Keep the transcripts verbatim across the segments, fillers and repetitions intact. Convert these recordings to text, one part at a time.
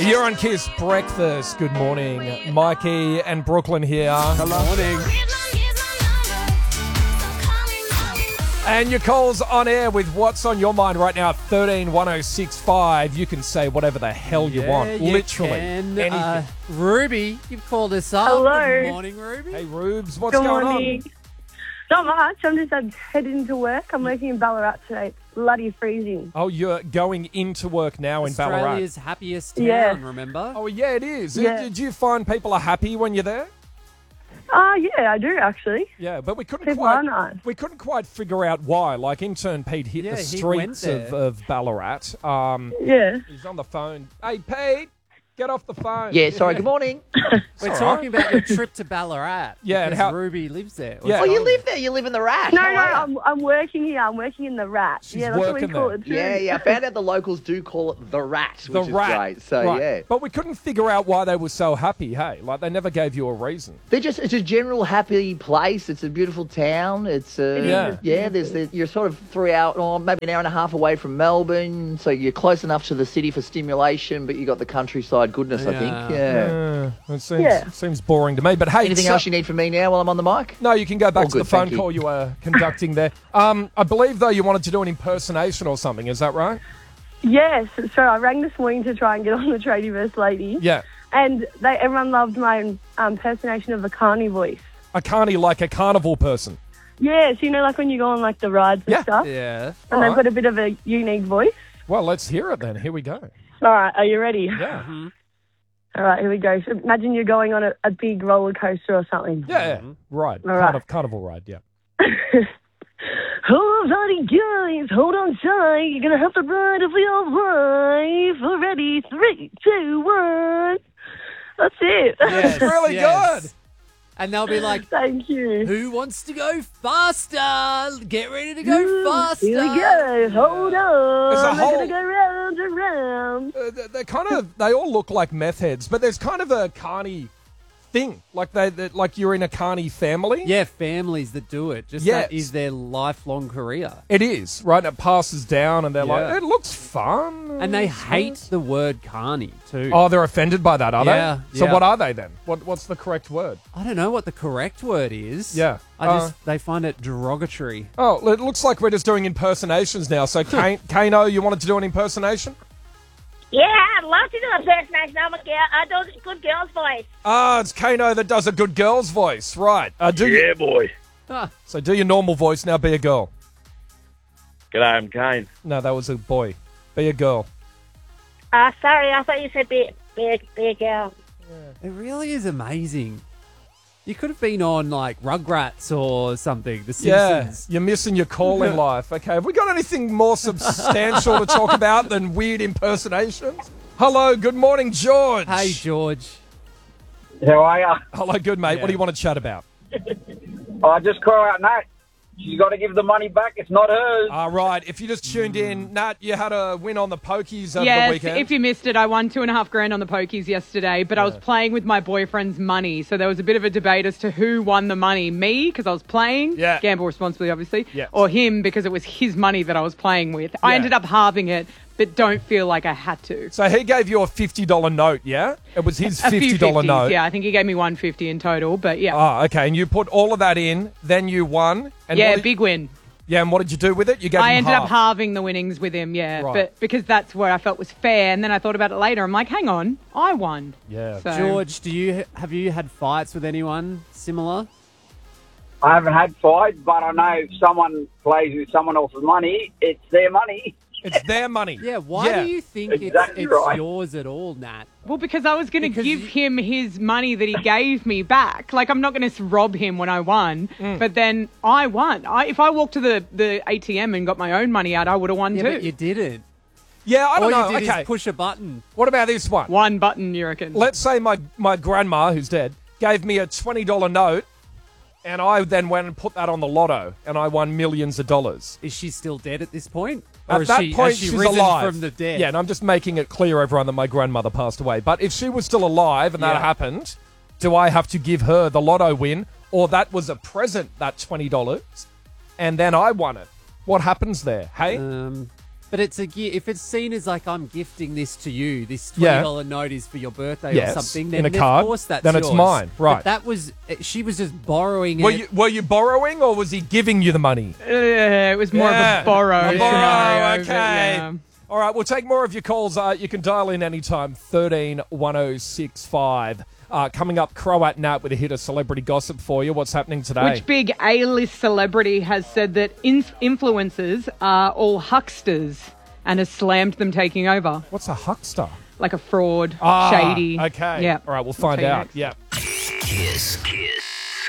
You're on Kiss Breakfast. Good morning. Mikey and Brooklyn here. Good morning. And your calls on air with what's on your mind right now, thirteen one oh six five. You can say whatever the hell you Yeah, want. you Literally can. anything. Uh, Ruby, you've called us up. Hello. Good morning, Ruby. Hey, Rubes, what's Good going morning. Not much. I'm just uh, heading to work. I'm working in Ballarat today. It's bloody freezing. on? Oh, you're going into work now in Ballarat. Australia's happiest town, Yeah. remember? Oh, yeah, it is. Yeah. Did you find people are happy when you're there? Ah, yeah, I do actually. Yeah, but we couldn't People quite are nice. we couldn't quite figure out why. Like intern Pete hit Yeah, the he went streets of, there. of Ballarat. Um, Yeah. he's on the phone. Hey, Pete, get off the phone. Yeah, sorry, good morning. We're all talking about your trip to Ballarat. Yeah, and because how- Ruby lives there. Yeah. Oh, you live there, you live in the Rat. No, How no, are ya? I'm, I'm working here. I'm working in the Rat. She's yeah, that's what we working call there. it too. Yeah, yeah, I found out the locals do call it the Rat, which The is rat. great. So, Right. yeah. But we couldn't figure out why they were so happy, hey? Like, they never gave you a reason. They're just, it's a general happy place. It's a beautiful town. It's, uh, It is. yeah, there's the, you're sort of three hours, or maybe an hour and a half away from Melbourne. So you're close enough to the city for stimulation, but you got the countryside goodness, I think. Yeah. Yeah. Uh, it seems, Yeah. seems boring to me. But hey, Anything so- else you need from me now while I'm on the mic? No, you can go back All to the good, phone thank you. call you were conducting there. Um, I believe, though, you wanted to do an impersonation or something. Is that right? Yes. So I rang this morning to try and get on the Tradiverse lady. Yeah. And they, everyone loved my um, impersonation of the Carney voice. A carny like a carnival person. Yeah, so you know, like when you go on like the rides and Yeah. stuff, Yeah. and All they've right. got a bit of a unique voice. Well, let's hear it then. Here we go. All right, are you ready? Yeah. All right, here we go. So imagine you're going on a, a big roller coaster or something. Yeah, yeah. Right. All right. Carnival, carnival ride, yeah. Hold on, guys. Hold on tight. You're going to have to ride it for your life. Ready? Three, two, one. That's it. Yes, really yes. good. And they'll be like, Thank you. who wants to go faster? Get ready to go faster. Here we go. Hold on. There's a We're whole- going to go round and round. Uh, they- they're kind of, they all look like meth heads, but there's kind of a carny thing. Like they, they like you're in a carny family. Yeah, families that do it. Just Yes. that is their lifelong career. It is, right? And it passes down and they're Yeah. like, it looks fun. And they It's hate nice. the word carny, too. Oh, they're offended by that, are Yeah, they? So yeah. what are they then? What What's the correct word? I don't know what the correct word is. Yeah. I Uh, just, they find it derogatory. Oh, it looks like we're just doing impersonations now. So, Kane, Kano, you wanted to do an impersonation? Yeah, I'd love to do a impersonation. I'm a girl. I do a good girl's voice. Ah, it's Kano that does a good girl's voice. Right. Uh, do Yeah, you, boy. Ah, so do your normal voice, now be a girl. G'day, I'm Kane. No, that was a boy. Be a girl. Uh, sorry, I thought you said be, be, a, be a girl. it really is amazing. You could have been on, like, Rugrats or something, The Yeah, Simpsons. you're missing your call in life. Okay, have we got anything more substantial to talk about than weird impersonations? Hello, good morning, George. Hey, George. How are you? Hello, good mate. Yeah. What do you want to chat about? I just call out Nat. She's got to give the money back. It's not hers. All right, if you just tuned in, Nat, you had a win on the pokies over the Yes, weekend. if you missed it, I won two and a half grand on the pokies yesterday, but I was playing with my boyfriend's money. So there was a bit of a debate as to who won the money, me, because I was playing, Yeah. gamble responsibly, obviously, Yes. or him, because it was his money that I was playing with. I Yeah. ended up halving it, but don't feel like I had to. So he gave you a fifty dollars note, yeah? It was his A few fifty dollars fifties, note. yeah. I think he gave me one fifty in total, but yeah. Oh, okay. And you put all of that in, then you won. And yeah, what did- big win. Yeah, and what did you do with it? You gave I him ended half. up halving the winnings with him, yeah, Right. but because that's where I felt was fair. And then I thought about it later. I'm like, hang on, I won. Yeah. So, George, do you have you had fights with anyone similar? I haven't had fights, but I know if someone plays with someone else's money, it's their money. It's their money. Yeah, why Yeah. do you think Exactly it's, it's right. yours at all, Nat? Well, because I was going to Because give you- him his money that he gave me back. Like, I'm not going to rob him when I won, Mm. but then I won. I, if I walked to the, the A T M and got my own money out, I would have won Yeah, too. but you didn't. Yeah, I don't All know. you did Okay. is push a button. What about this one? One button, you reckon? Let's say my, my grandma, who's dead, gave me a twenty dollars note, and I then went and put that on the lotto, and I won millions of dollars. Is she still dead at this point? Or At is that she, point, has she she's risen alive. from the dead? Yeah, and I'm just making it clear, everyone, that my grandmother passed away. But if she was still alive and that Yeah. happened, do I have to give her the lotto win, or that was a present, that twenty dollars, and then I won it? What happens there? Hey? Um, But it's a gi- if it's seen as like I'm gifting this to you, this twenty dollar Yeah. note is for your birthday Yes, or something. in Then a card, of course that's then it's yours. mine, right. But that was she was just borrowing Were it. you, were you borrowing or was he giving you the money? Uh, it was more Yeah. of a borrow. A scenario, borrow, but okay. yeah. All right, we'll take more of your calls. Uh, you can dial in anytime, thirteen one oh six five. Uh, coming up, Croat Nat with a hit of celebrity gossip for you. What's happening today? Which big A-list celebrity has said that in- influencers are all hucksters and has slammed them taking over? What's a huckster? Like a fraud, Ah, shady. Okay. Yeah. All right, we'll find tell you out. next. Yeah. Kiss. Kiss.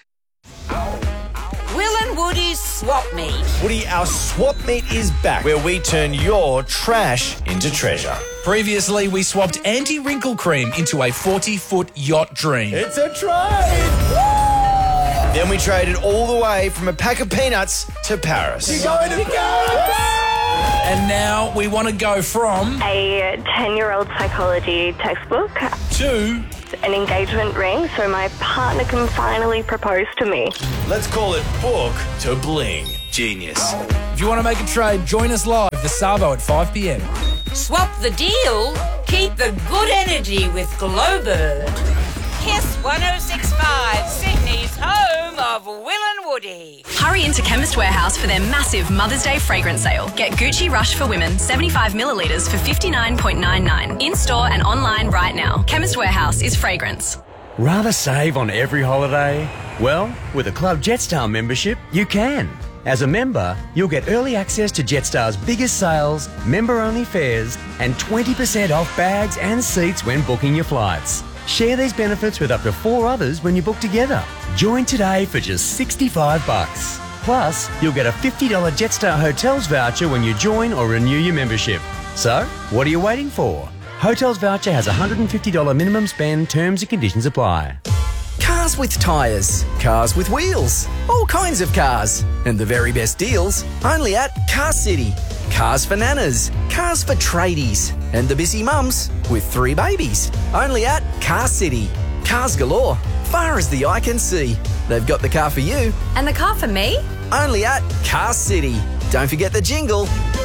Will and Woody's Swap Meet. Woody, our swap meet is back, where we turn your trash into treasure. Previously, we swapped anti-wrinkle cream into a forty-foot yacht dream. It's a trade! Then we traded all the way from a pack of peanuts to Paris. You're going to Paris! And now we want to go from a ten-year-old psychology textbook to an engagement ring so my partner can finally propose to me. Let's call it book to bling. Genius. If you want to make a trade, join us live the Savo at five p.m. Swap the deal. Keep the good energy with Glowbird. Kiss one oh six point five, Sydney's home of Will and Woody. Hurry into Chemist Warehouse for their massive Mother's Day fragrance sale. Get Gucci Rush for Women, seventy-five millilitres for fifty-nine ninety-nine. In-store and online right now. Chemist Warehouse is fragrance. Rather save on every holiday? Well, with a Club Jetstar membership, you can. As a member, you'll get early access to Jetstar's biggest sales, member-only fares, and twenty percent off bags and seats when booking your flights. Share these benefits with up to four others when you book together. Join today for just sixty-five bucks. Plus, you'll get a fifty dollars Jetstar Hotels voucher when you join or renew your membership. So, what are you waiting for? Hotels voucher has a one hundred fifty dollars minimum spend. Terms and conditions apply. Cars with tyres, cars with wheels, all kinds of cars. And the very best deals only at Car City. Cars for nanas, cars for tradies, and the busy mums with three babies. Only at Car City. Cars galore, far as the eye can see. They've got the car for you. And the car for me? Only at Car City. Don't forget the jingle.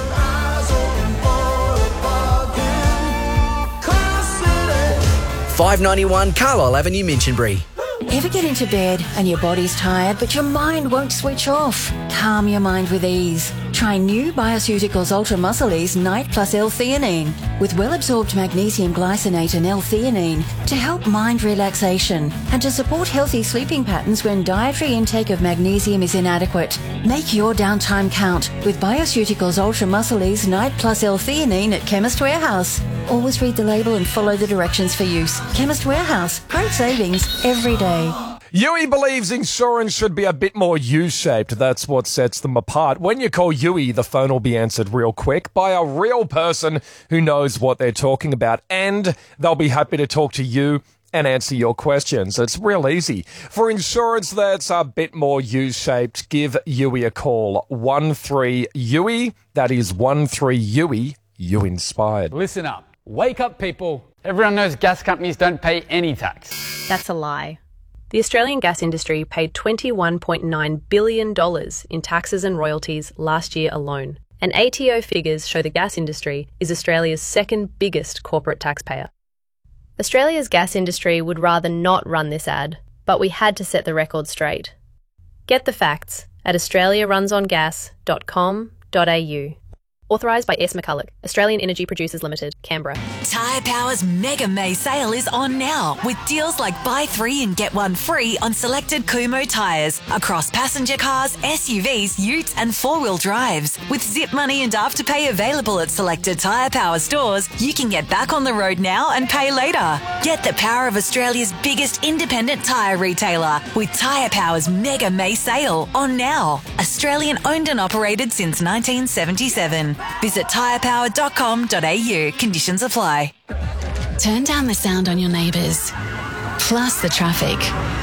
five ninety-one Carlisle Avenue, Minchinbury. Ever get into bed and your body's tired, but your mind won't switch off? Calm your mind with ease. Try new Bioceuticals Ultra Muscle Ease Night Plus L-theanine with well-absorbed magnesium glycinate and L-theanine to help mind relaxation and to support healthy sleeping patterns when dietary intake of magnesium is inadequate. Make your downtime count with Bioceuticals Ultra Muscle Ease Night Plus L-theanine at Chemist Warehouse. Always read the label and follow the directions for use. Chemist Warehouse. Great savings every day. Yui believes insurance should be a bit more U-shaped. That's what sets them apart. When you call Yui, the phone will be answered real quick by a real person who knows what they're talking about, and they'll be happy to talk to you and answer your questions. It's real easy. For insurance that's a bit more U-shaped, give Yui a call. one three Yui. That is one three Yui. You inspired. Listen up. Wake up, people. Everyone knows gas companies don't pay any tax. That's a lie. The Australian gas industry paid twenty-one point nine billion dollars in taxes and royalties last year alone. And A T O figures show the gas industry is Australia's second biggest corporate taxpayer. Australia's gas industry would rather not run this ad, but we had to set the record straight. Get the facts at australia runs on gas dot com dot a u. Authorised by S. McCulloch, Australian Energy Producers Limited, Canberra. Tyre Power's Mega May sale is on now with deals like buy three and get one free on selected Kumho tyres across passenger cars, S U Vs, utes and four-wheel drives. With zip money and afterpay available at selected Tyre Power stores, you can get back on the road now and pay later. Get the power of Australia's biggest independent tyre retailer with Tyre Power's Mega May sale on now. Australian owned and operated since nineteen seventy-seven. Visit tyre power dot com dot a u. Conditions apply. Turn down the sound on your neighbours, plus the traffic,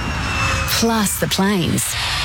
plus the planes.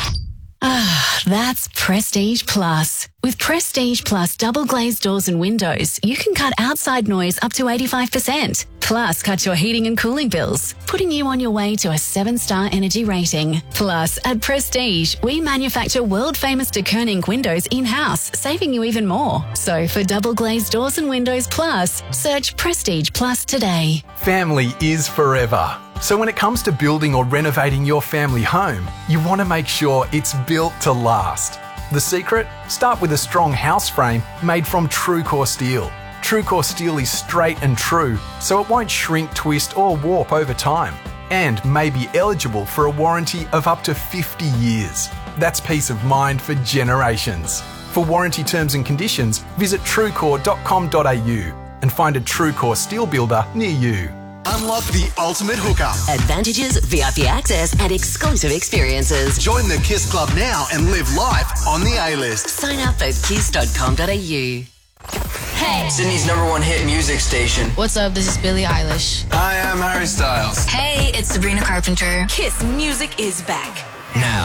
Ah, that's Prestige Plus. With Prestige Plus double glazed doors and windows, you can cut outside noise up to eighty-five percent. Plus cuts your heating and cooling bills, putting you on your way to a seven-star energy rating. Plus, at Prestige, we manufacture world-famous de Koning windows in-house, saving you even more. So for double glazed doors and windows plus, search Prestige Plus today. Family is forever. So when it comes to building or renovating your family home, you want to make sure it's built to last. The secret? Start with a strong house frame made from TrueCore steel. TrueCore steel is straight and true, so it won't shrink, twist or warp over time, and may be eligible for a warranty of up to fifty years. That's peace of mind for generations. For warranty terms and conditions, visit truecore dot com dot a u and find a TrueCore steel builder near you. Unlock the ultimate hookup. Advantages, V I P access, and exclusive experiences. Join the KISS Club now and live life on the A-list. Sign up at kiss dot com dot a u. Hey! Sydney's number one hit music station. What's up? This is Billie Eilish. Hi, I'm Harry Styles. Hey, it's Sabrina Carpenter. KISS music is back. Now.